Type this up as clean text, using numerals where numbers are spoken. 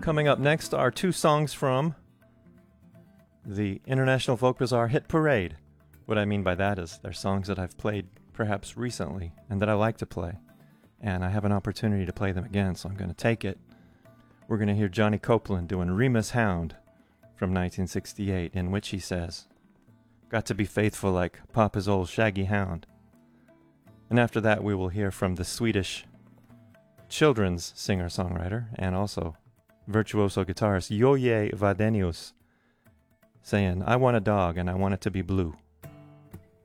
Coming up next are two songs from the International Folk Bazaar Hit Parade. What I mean by that is they're songs that I've played perhaps recently and that I like to play. And I have an opportunity to play them again, so I'm going to take it. We're going to hear Johnny Copeland doing Remus Hound from 1968, in which he says, "Got to be faithful like Papa's old shaggy hound." And after that, we will hear from the Swedish children's singer-songwriter and also virtuoso guitarist Jojje Wadenius saying, "I want a dog and I want it to be blue."